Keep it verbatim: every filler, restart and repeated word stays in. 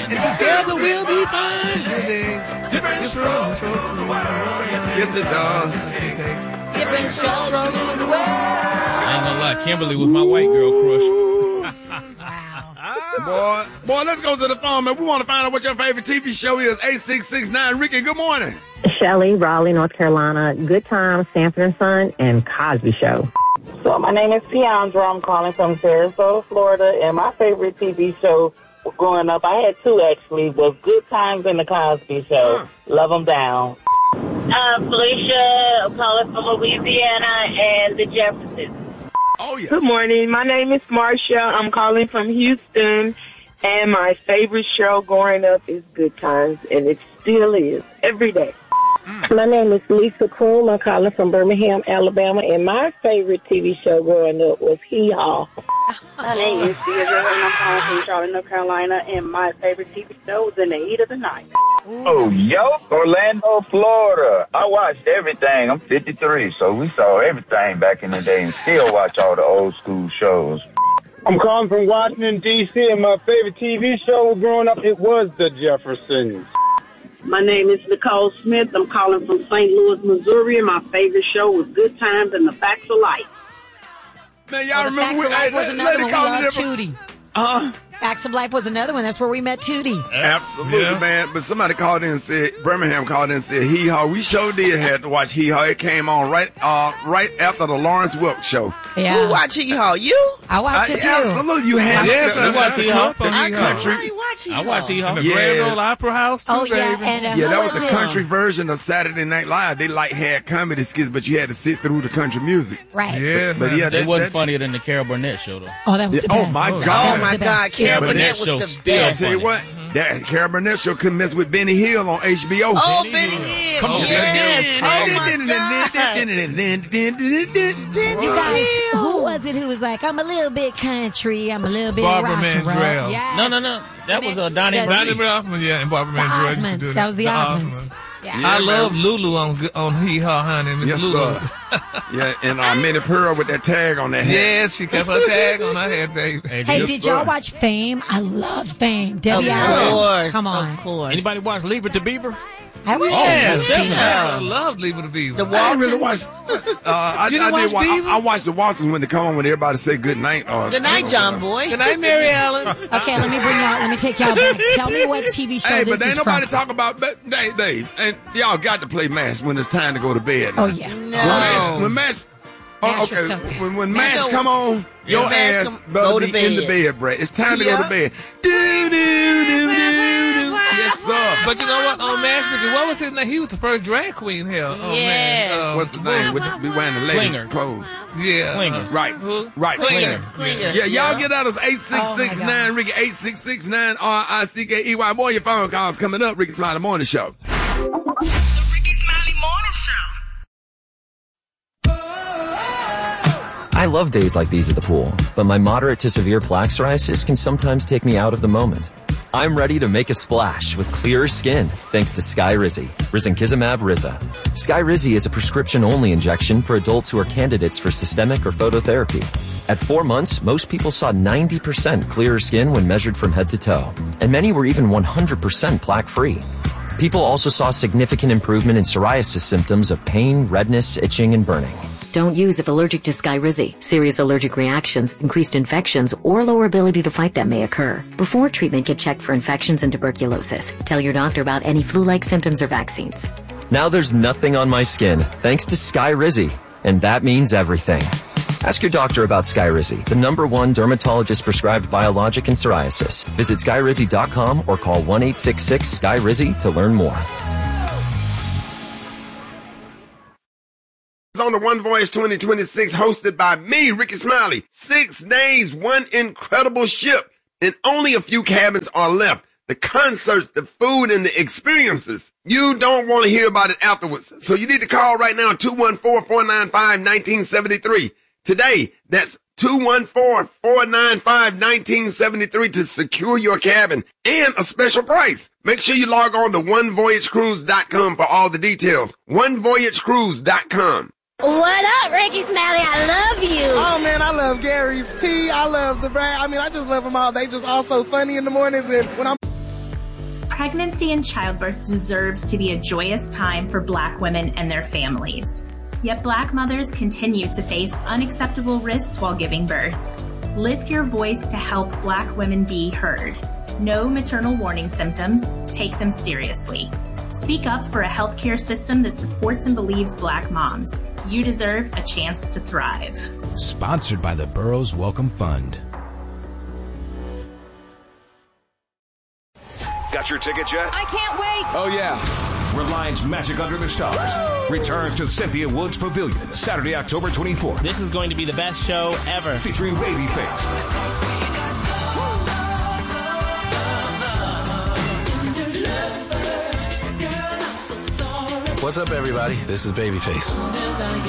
And together we'll be fine. Different strokes to the world. Yes, it does. Different strokes to the world. I ain't gonna lie, Kimberly was my white girl crush. Boy, boy, let's go to the phone, man. We want to find out what your favorite T V show is. eight six six nine. Ricky, good morning. Shelley, Raleigh, North Carolina. Good Times, Sanford and Son, and Cosby Show. So my name is Tiandra. I'm calling from Sarasota, Florida, and my favorite T V show growing up, I had two actually, was Good Times and the Cosby Show. Huh. Love them down. Uh, Felicia, I'm calling from Louisiana, and the Jeffersons. Oh, yeah. Good morning. My name is Marcia. I'm calling from Houston, and my favorite show growing up is Good Times, and it still is, every day. Mm. My name is Lisa Kroom. I'm calling from Birmingham, Alabama, and my favorite T V show growing up was Hee Haw. My name is Deirdre, and I'm calling from Charlotte, North Carolina, and my favorite T V show was In the Heat of the Night. Oh, yo, Orlando, Florida. I watched everything. I'm fifty-three, so we saw everything back in the day and still watch all the old school shows. I'm calling from Washington, D C, and my favorite T V show growing up, it was The Jeffersons. My name is Nicole Smith. I'm calling from Saint Louis, Missouri, and my favorite show was Good Times and the Facts of Life. Man, y'all oh, remember Facts of Life was another one. We loved Tootie. Uh-huh. Facts of Life was another one. That's where we met Tootie. Absolutely, Yeah. man. But somebody called in and said, Birmingham called in and said, Hee Haw. We sure did have to watch Hee Haw. It came on right uh, right after the Lawrence Welk show. Yeah. Who watch Hee Haw? You? I watched I, it too. Absolutely. You had Yes, the, I the, watched the, Hee Haw. the, I the country. I watch Hee Haw. I watched Hee Haw. The Yeah. Grand Ole Opera House, too, Oh, yeah. baby. And, uh, Yeah, who that was the it? country version of Saturday Night Live. They like had comedy skits, but you had to sit through the country music. Right. Yes, But, but yeah, it that, wasn't that, funnier than the Carol Burnett show, though. Oh, that was the Yeah, best. oh, my That God. Oh, was my the God. best. Carol Burnett Burnett show was the still I best. tell you what, that Carol Burnett show couldn't mess with Benny Hill on H B O. Oh, Benny Benny Hill. Hill. Come on, Yes. Benny Oh, my God. You guys, who was it who was like, I'm a little bit country, I'm a little bit Barbara rock and roll. Mandrell. Yes. No, no, no. That was uh, Donnie The- Donnie Brady. Osmond, yeah, and Barbara The Mandrell used to Osmonds. do That was the Osmonds. Yeah. I Yeah, love man. Lulu on on Hee Haw, honey. Miss Yes, Lulu. sir. Yeah, and uh, Minnie Pearl with that tag on that head. Yes, she kept her tag on her head, baby. Hey, Yes, did sir. y'all watch Fame? I loved Fame. Debbie Of Allen. course. Come on. Of course. Anybody watch Leave It to Beaver? I watched Oh, it. yes, definitely. I love Leave It to Beaver. The I didn't really Waltons. watch. Uh, I, You didn't I, watch did wa- Beaver? I, I watched the Waltons when they come on when everybody say good night. Or, Good night, John Boy. Good night, Mary Allen. Okay, let me bring y'all, let me take y'all back. Tell me what T V show Hey, this but ain't is nobody from. talk about but Dave, Dave, and y'all got to play MASH when it's time to go to bed. Oh, yeah. When MASH, when MASH, oh, MASH was okay, so good. when, when MASH MASH go- come on, your MASH ass come- better go to be in the bed. bed, Brett. It's time to Yeah. go to bed. Do do do do do do. Yes, sir. But you know what? On Mash Ricky, what was his name? He was the first drag queen here. Oh, Yes. man. Uh, What's the name? With the, be wearing the ladies' Klinger. clothes. Yeah. Klinger. Right, Who? right. Klinger. Klinger. Yeah, y'all get out of eight six six Oh, my nine God. Ricky, eight six six nine R I C K E Y. More your phone calls coming up. Ricky Smiley Morning Show. The Ricky Smiley Morning Show. I love days like these at the pool, but my moderate to severe plaque psoriasis can sometimes take me out of the moment. I'm ready to make a splash with clearer skin thanks to Skyrizi, Risankizumab Riza. Skyrizi is a prescription-only injection for adults who are candidates for systemic or phototherapy. At four months, most people saw ninety percent clearer skin when measured from head to toe, and many were even one hundred percent plaque-free. People also saw significant improvement in psoriasis symptoms of pain, redness, itching, and burning. Don't use if allergic to Skyrizi. Serious allergic reactions, increased infections, or lower ability to fight them may occur. Before treatment, get checked for infections and tuberculosis. Tell your doctor about any flu-like symptoms or vaccines. Now there's nothing on my skin thanks to Skyrizi, and that means everything. Ask your doctor about Skyrizi, the number one dermatologist-prescribed biologic in psoriasis. Visit skyrizi dot com or call one eight six six Sky Rizi to learn more. On the One Voyage twenty twenty-six, hosted by me, Ricky Smiley. Six days, one incredible ship, and only a few cabins are left. The concerts, the food, and the experiences. You don't want to hear about it afterwards. So you need to call right now, two one four, four nine five, one nine seven three. Today, that's two one four, four nine five, one nine seven three to secure your cabin and a special price. Make sure you log on to one voyage cruise dot com for all the details. one voyage cruise dot com. What up, Ricky Smiley? I love you. Oh, man, I love Gary's Tea. I love the brand. I mean, I just love them all. They just all so funny in the mornings. And when I'm... Pregnancy and childbirth deserves to be a joyous time for Black women and their families. Yet Black mothers continue to face unacceptable risks while giving birth. Lift your voice to help Black women be heard. Know maternal warning symptoms. Take them seriously. Speak up for a healthcare system that supports and believes Black moms. You deserve a chance to thrive. Sponsored by the Burroughs Welcome Fund. Got your tickets yet? I can't wait. Oh, yeah. Reliance Magic Under the Stars returns to Cynthia Woods Pavilion Saturday, October twenty-fourth. This is going to be the best show ever. Featuring Babyface. What's up, everybody? This is Babyface.